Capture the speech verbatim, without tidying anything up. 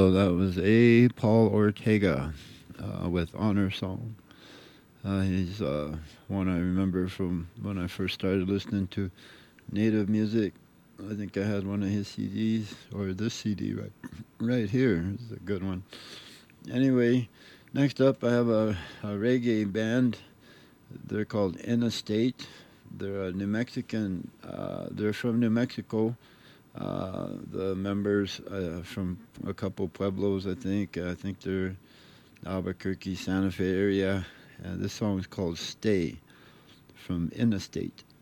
So that was A. Paul Ortega uh, with Honor Song. Uh, he's uh, one I remember from when I first started listening to Native music. I think I had one of his C Ds, or this C D right, right here. This is a good one. Anyway, next up I have a, a reggae band. They're called In a State. They're a New Mexican. Uh, they're from New Mexico. Uh, the members uh, from a couple pueblos, I think. I think they're Albuquerque, Santa Fe area. And this song is called Stay from In a State.